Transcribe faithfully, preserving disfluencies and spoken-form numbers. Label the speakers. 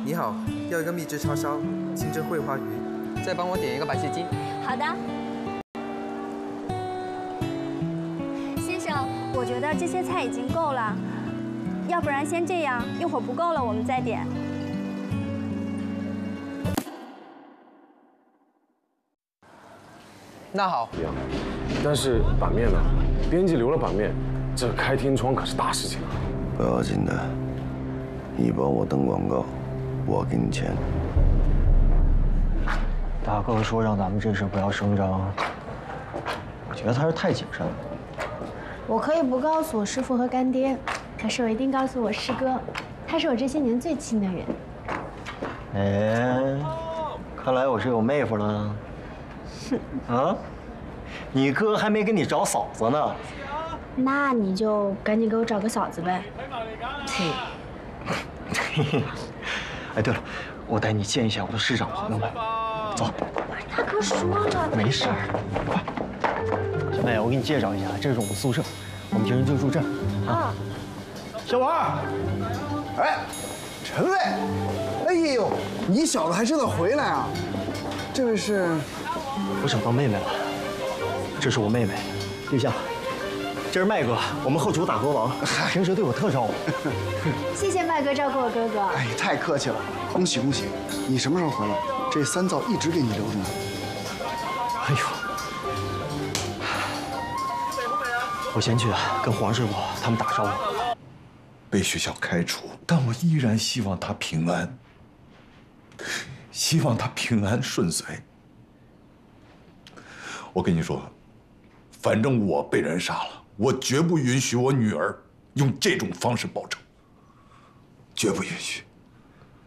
Speaker 1: 你好，要一个秘制叉烧，清蒸桂花鱼，
Speaker 2: 再帮我点一个白切鸡。
Speaker 3: 好的。先生，我觉得这些菜已经够了，要不然先这样，一会儿不够了我们再点。
Speaker 2: 那好。
Speaker 4: 一样，但是版面呢？编辑留了版面，这开天窗可是大事情啊。
Speaker 5: 不要紧的，你帮我登广告，我给你钱。
Speaker 6: 大哥说让咱们这事不要声张，我觉得他是太谨慎了。
Speaker 7: 我可以不告诉我师父和干爹，可是我一定告诉我师哥，他是我这些年最亲的人。
Speaker 6: 哎，看来我是有妹夫了。啊，你哥还没给你找嫂子呢。
Speaker 7: 那你就赶紧给我找个嫂子呗。
Speaker 6: 嘿，哎，对了，我带你见一下我的师长朋友们。走。
Speaker 7: 大哥说了，
Speaker 6: 没事儿，快。小妹，我给你介绍一下，这是我们宿舍，我们平时就住这儿。啊。小王，
Speaker 8: 哎，陈卫，哎呦，你小子还知道回来啊？这位是？
Speaker 6: 我找到妹妹了，这是我妹妹，玉夏。这是麦哥，我们后厨大国王，平时对我特照顾。
Speaker 7: 谢谢麦哥照顾我哥哥。
Speaker 8: 哎，太客气了，恭喜恭喜！你什么时候回来？这三灶一直给你留着呢。
Speaker 6: 哎呦，我先去跟黄师傅他们打招呼。
Speaker 9: 被学校开除，但我依然希望他平安，希望他平安顺遂。我跟你说，反正我被人杀了。我绝不允许我女儿用这种方式报仇，绝不允许。